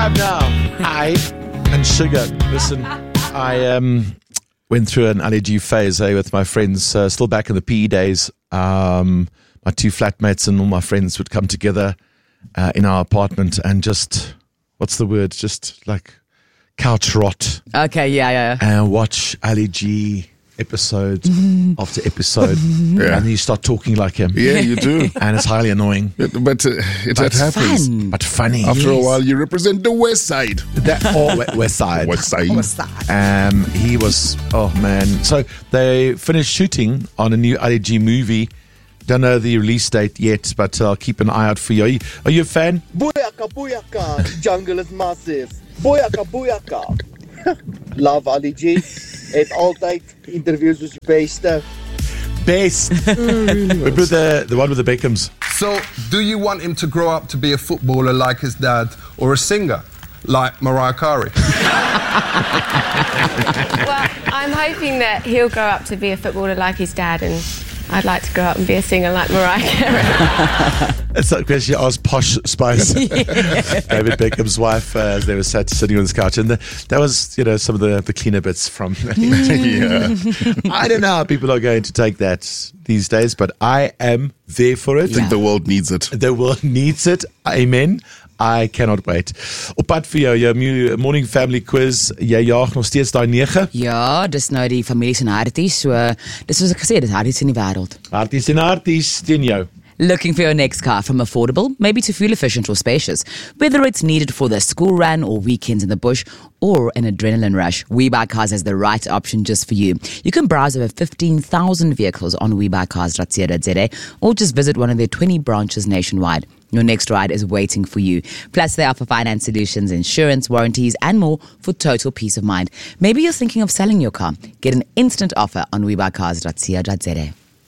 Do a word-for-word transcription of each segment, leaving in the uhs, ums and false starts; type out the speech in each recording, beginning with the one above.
Now, I and sugar. Listen, I um, went through an L A G phase eh, with my friends, uh, still back in the P E days. Um, my two flatmates and all my friends would come together uh, in our apartment and just, what's the word? Just like couch rot. Okay, yeah, yeah. And watch L A G episode after episode, Yeah. and you start talking like him. Yeah, you do. And it's highly annoying. But uh, it But that happens. Fun. But funny. After yes. a while, you represent the West Side. That, or we- West Side. West Side. Um, he was, oh man. So they finished shooting on a new L A G movie. Don't know the release date yet, but I'll keep an eye out for you. Are you, are you a fan? Booyaka, booyaka, jungle is massive. Booyaka, booyaka. Love Ali G. Het altyd interviews was die beste. Best. We put the, the one with the Beckhams. So, do you want him to grow up to be a footballer like his dad or a singer like Mariah Carey? Well, I'm hoping that he'll grow up to be a footballer like his dad, and I'd like to grow up and be a singer like Mariah Carey. It's like when she asked Posh Spice, David Beckham's wife, uh, as they were sat sitting on this couch. And the, that was, you know, some of the, the cleaner bits from. Yeah. I don't know how people are going to take that these days, but I am there for it. I think the world needs it. The world needs it. Amen. I cannot wait. Op pad vir jou, jou mu- morning family quiz. Jy jaag nog steeds daai nege. Ja, dis nou die familie se harties. So, dis soos ek gesê, dis harties in die wêreld. Harties en harties teen jou. Looking for your next car from affordable, maybe to fuel efficient or spacious. Whether it's needed for the school run or weekends in the bush or an adrenaline rush, WeBuyCars has the right option just for you. You can browse over fifteen thousand vehicles on we buy cars dot co dot za or just visit one of their twenty branches nationwide. Your next ride is waiting for you. Plus, they offer finance solutions, insurance, warranties, and more for total peace of mind. Maybe you're thinking of selling your car. Get an instant offer on we buy cars dot co dot za.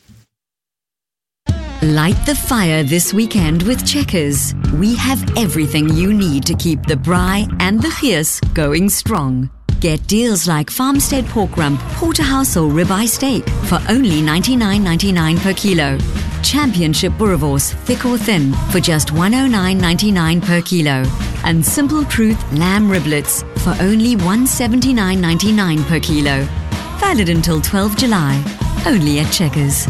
Light the fire this weekend with Checkers. We have everything you need to keep the braai and the gees going strong. Get deals like Farmstead pork rump, porterhouse or ribeye steak for only ninety-nine ninety-nine per kilo. Championship boerewors, thick or thin, for just one oh nine ninety-nine per kilo. And Simple Truth lamb riblets for only one seventy-nine ninety-nine per kilo. Valid until twelfth of July. Only at Checkers.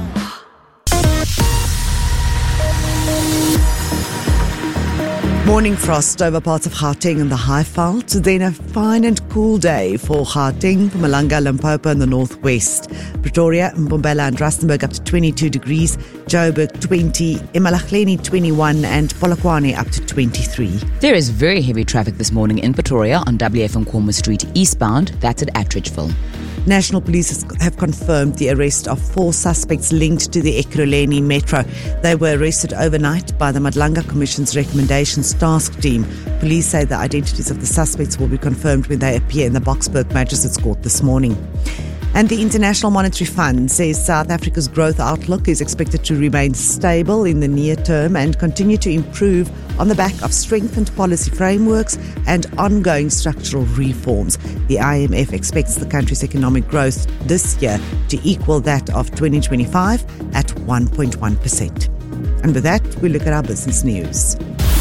Morning frost over parts of Gauteng and the Highveld, then a fine and cool day for Gauteng, Mpumalanga, Limpopo and the northwest. Pretoria, Mbombela and Rustenburg up to twenty-two degrees, Joburg twenty, eMalahleni twenty-one and Polokwane up to twenty-three. There is very heavy traffic this morning in Pretoria on W F Nkomo Street eastbound. That's at Attridgeville. National Police have confirmed the arrest of four suspects linked to the Ekurhuleni Metro. They were arrested overnight by the Madlanga Commission's recommendations task team. Police say the identities of the suspects will be confirmed when they appear in the Boksburg Magistrates Court this morning. And the International Monetary Fund says South Africa's growth outlook is expected to remain stable in the near term and continue to improve on the back of strengthened policy frameworks and ongoing structural reforms. The I M F expects the country's economic growth this year to equal that of twenty twenty-five at one point one percent. And with that, we look at our business news.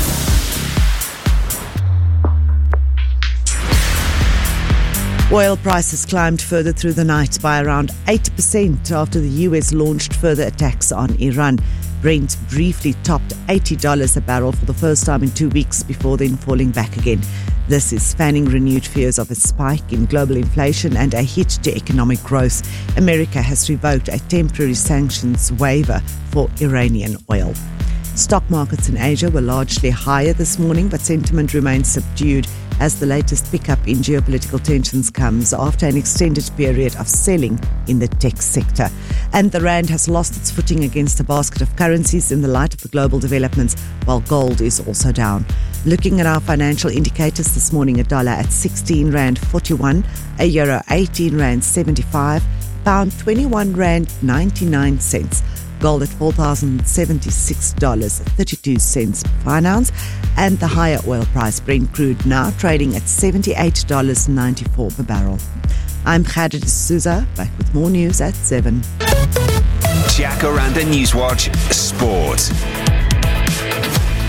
Oil prices climbed further through the night by around eight percent after the U S launched further attacks on Iran. Brent briefly topped eighty dollars a barrel for the first time in two weeks before then falling back again. This is fanning renewed fears of a spike in global inflation and a hit to economic growth. America has revoked a temporary sanctions waiver for Iranian oil. Stock markets in Asia were largely higher this morning, but sentiment remains subdued as the latest pickup in geopolitical tensions comes after an extended period of selling in the tech sector. And the rand has lost its footing against a basket of currencies in the light of the global developments, while gold is also down. Looking at our financial indicators this morning, a dollar at sixteen rand forty-one, a euro eighteen rand seventy-five, pound twenty-one rand ninety-nine cents. Gold at four thousand seventy-six dollars and thirty-two cents per ounce, and the higher oil price Brent crude now trading at seventy-eight dollars and ninety-four cents per barrel. I'm Khadija Souza, back with more news at seven. Jacaranda Newswatch Sport.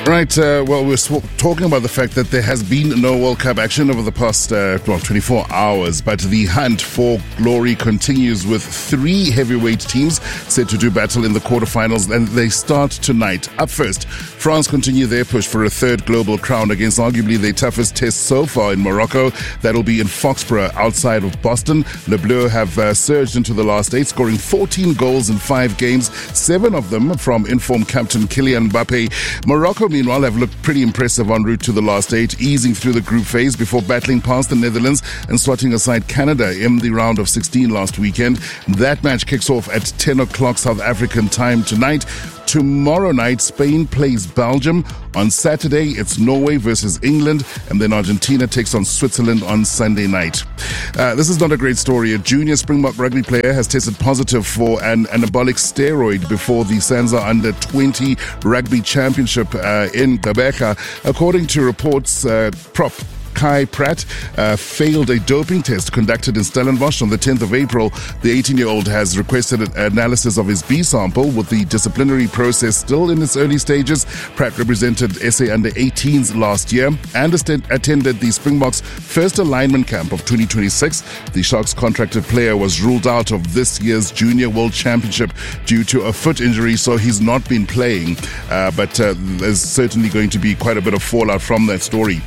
Right, uh, well, we're sw- talking about the fact that there has been no World Cup action over the past, uh, well, twenty-four hours, but the hunt for glory continues with three heavyweight teams set to do battle in the quarterfinals, and they start tonight. Up first, France continue their push for a third global crown against arguably their toughest test so far in Morocco. That'll be in Foxborough, outside of Boston. Le Bleu have uh, surged into the last eight, scoring fourteen goals in five games, seven of them from informed captain Kylian Mbappe. Morocco, meanwhile, have looked pretty impressive en route to the last eight, easing through the group phase before battling past the Netherlands and swatting aside Canada in the round of sixteen last weekend. That match kicks off at ten o'clock South African time tonight. Tomorrow night, Spain plays Belgium. On Saturday, it's Norway versus England, and then Argentina takes on Switzerland on Sunday night. Uh, this is not a great story. A junior Springbok rugby player has tested positive for an anabolic steroid before the Sansa Under twenty Rugby Championship uh, in Gqeberha. According to reports, uh, prop Kai Pratt uh, failed a doping test conducted in Stellenbosch on the tenth of April. The eighteen-year-old has requested an analysis of his B sample, with the disciplinary process still in its early stages. Pratt represented S A Under eighteens last year and attended the Springboks' first alignment camp of twenty twenty-six. The Sharks contracted player was ruled out of this year's Junior World Championship due to a foot injury, so he's not been playing. Uh, but uh, there's certainly going to be quite a bit of fallout from that story.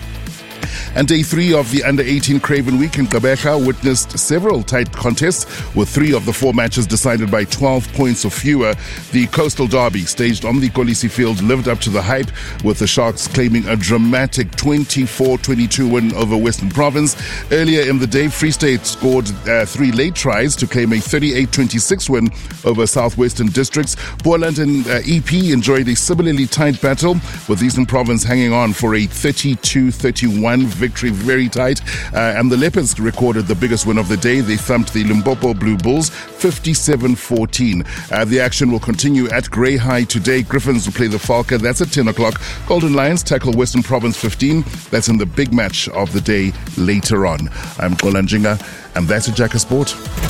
And day three of the under eighteen Craven Week in Gqeberha witnessed several tight contests, with three of the four matches decided by twelve points or fewer. The Coastal Derby, staged on the Kolisi field, lived up to the hype, with the Sharks claiming a dramatic twenty-four twenty-two win over Western Province. Earlier in the day, Free State scored uh, three late tries to claim a thirty-eight twenty-six win over Southwestern Districts. Boland and uh, E P enjoyed a similarly tight battle, with Eastern Province hanging on for a thirty-two thirty-one victory, very tight. Uh, and the Leopards recorded the biggest win of the day. They thumped the Limpopo Blue Bulls fifty-seven fourteen. Uh, the action will continue at Grey High today. Griffins will play the Falca. That's at ten o'clock. Golden Lions tackle Western Province fifteen. That's in the big match of the day later on. I'm Kolanjinga, and that's a Jack of Sport.